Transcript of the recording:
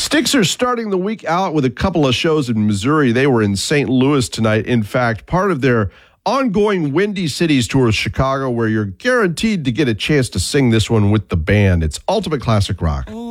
Styx are starting the week out with a couple of shows in Missouri. They were in St. Louis tonight. In fact, part of their ongoing Windy Cities tour is Chicago, where you're guaranteed to get a chance to sing this one with the band. It's Ultimate Classic Rock.